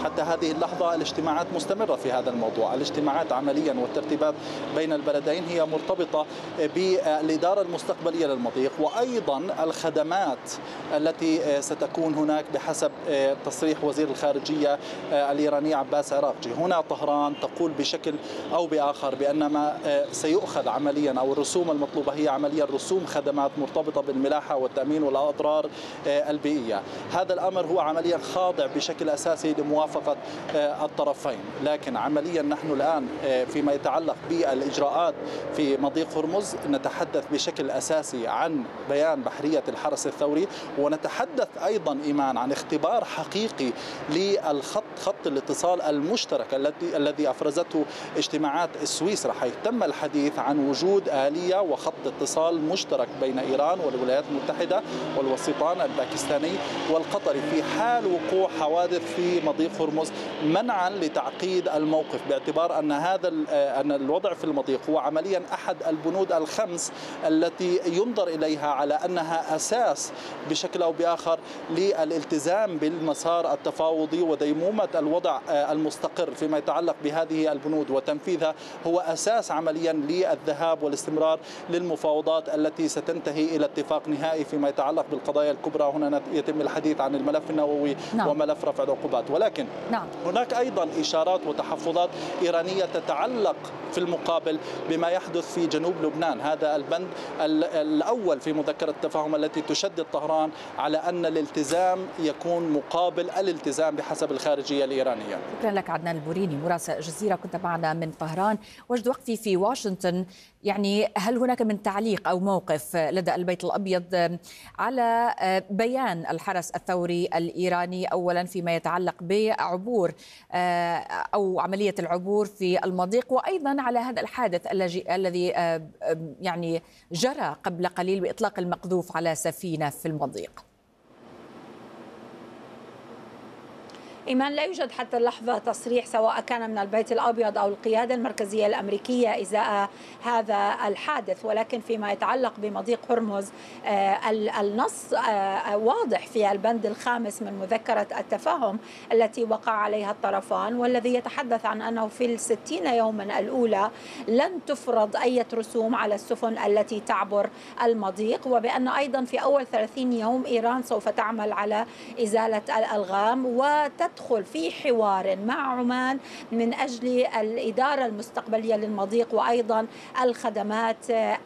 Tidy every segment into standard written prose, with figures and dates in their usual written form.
حتى هذه اللحظة الاجتماعات مستمرة في هذا الموضوع. الاجتماعات عمليا والترتيبات بين البلدين هي مرتبطة بالإدارة المستقبلية للمضيق، وأيضا الخدمات التي ستكون هناك بحسب تصريح وزير الخارجية الإيراني عباس عراقجي. هنا طهران تقول بشكل أو بآخر بأن ما سيؤخذ عمليا أو الرسوم المطلوبة هي عمليا رسوم خدمات مرتبطة بالملاحة والتأمين والأضرار البيئية. هذا الأمر هو عمليا خاضع بشكل أساسي لموافقة الطرفين، لكن عمليا نحن الآن فيما يتعلق بالإجراءات في مضيق هرمز نتحدث بشكل أساسي عن بيان بحرية الحرس الثوري، ونتحدث أيضا إيمان عن اختبار حقيقي للخط، خط الاتصال المشترك الذي أفرزته اجتماعات سويسرا، حيث تم الحديث عن وجود آلية وخط اتصال مشترك بين إيران والولايات المتحدة والوسيطان الباكستاني والقطري في حال وقوع حوادث في مضيق هرمز، منعا لتعقيد الموقف، باعتبار أن الوضع في المضيق هو عمليا أحد البنود الخمس التي ينظر إليها على أنها أساس بشكل أو بآخر للالتزام بالمسار التفاوضي وديمومة الوضع المستقر فيما يتعلق بهذه البنود، وتنفيذها هو أساس عمليا للذهاب والاستمرار للمفاوضات التي ستنتهي إلى اتفاق نهائي فيما يتعلق بالقضايا الكبرى. هنا يتم الحديث عن الملف النووي وملف رفع العقوبات، ولكن هناك أيضا إشارات وتحفظات إيرانية تتعلق في المقابل بما يحدث في جنوب لبنان. هذا البند الأول في مذكرة التفاهم التي تشدد طهران على أن الالتزام يكون مقابل الالتزام بحسب الخارجية الإيرانية. شكرا لك عدنان البوريني مراسل الجزيرة، كنت معنا من طهران. وجد وقفي في واشنطن، يعني هل هناك من تعليق أو موقف لدى البيت الأبيض على بيان الحرس الثوري الإيراني أولا فيما يتعلق بعبور أو عملية العبور في المضيق، وأيضا على هذا الحادث الذي يعني جرى قبل قليل بإطلاق المقذوف على سفينة في المضيق؟ إيمان، لا يوجد حتى اللحظة تصريح سواء كان من البيت الأبيض أو القيادة المركزية الأمريكية إزاء هذا الحادث، ولكن فيما يتعلق بمضيق هرمز النص واضح في البند الخامس من مذكرة التفاهم التي وقع عليها الطرفان، والذي يتحدث عن أنه في 60 يوما الأولى لن تفرض أي رسوم على السفن التي تعبر المضيق، وبأن أيضا في أول 30 يوم إيران سوف تعمل على إزالة الألغام وتدخل في حوار مع عمان من أجل الإدارة المستقبلية للمضيق وأيضا الخدمات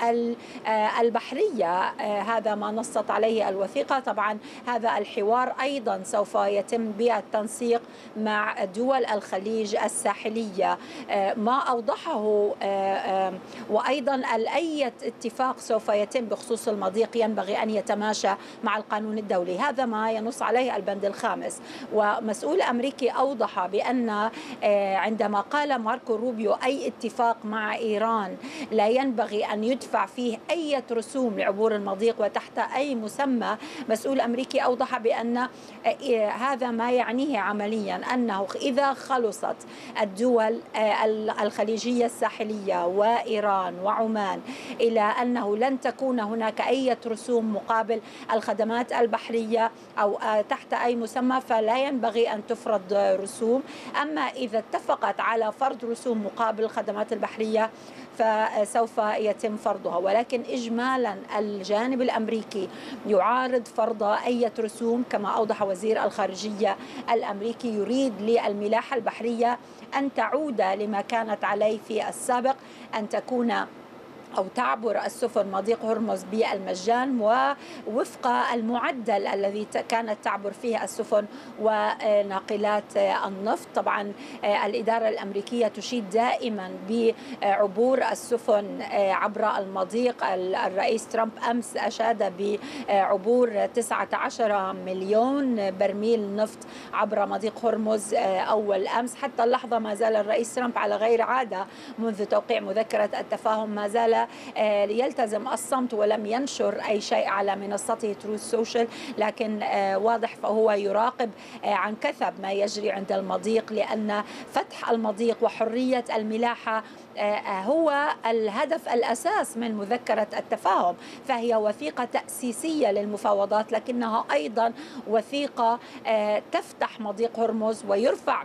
البحرية. هذا ما نصت عليه الوثيقة. طبعا هذا الحوار أيضا سوف يتم بالتنسيق مع دول الخليج الساحلية. ما أوضحه وأيضا أي اتفاق سوف يتم بخصوص المضيق ينبغي أن يتماشى مع القانون الدولي. هذا ما ينص عليه البند الخامس. ومسؤول أمريكي أوضح بأن عندما قال ماركو روبيو أي اتفاق مع إيران لا ينبغي أن يدفع فيه أي رسوم لعبور المضيق وتحت أي مسمى، مسؤول أمريكي أوضح بأن هذا ما يعنيه عمليا أنه إذا خلصت الدول الخليجية الساحلية وإيران وعمان إلى أنه لن تكون هناك أي رسوم مقابل الخدمات البحرية أو تحت أي مسمى فلا ينبغي أن تفرض رسوم. أما إذا اتفقت على فرض رسوم مقابل الخدمات البحرية فسوف يتم فرضها، ولكن إجمالا الجانب الأمريكي يعارض فرض أي رسوم. كما أوضح وزير الخارجية الأمريكي يريد للملاحة البحرية أن تعود لما كانت عليه في السابق، أن تكون أو تعبر السفن مضيق هرمز بالمجان ووفق المعدل الذي كانت تعبر فيه السفن وناقلات النفط. طبعا الإدارة الأمريكية تشيد دائما بعبور السفن عبر المضيق. الرئيس ترامب أمس أشاد بعبور 19 مليون برميل نفط عبر مضيق هرمز أول أمس. حتى اللحظة ما زال الرئيس ترامب على غير عادة منذ توقيع مذكرة التفاهم ما زال يلتزم الصمت ولم ينشر أي شيء على منصته تروث سوشيال، لكن واضح فهو يراقب عن كثب ما يجري عند المضيق، لأن فتح المضيق وحرية الملاحة هو الهدف الأساس من مذكرة التفاهم. فهي وثيقة تأسيسية للمفاوضات، لكنها أيضا وثيقة تفتح مضيق هرمز ويرفع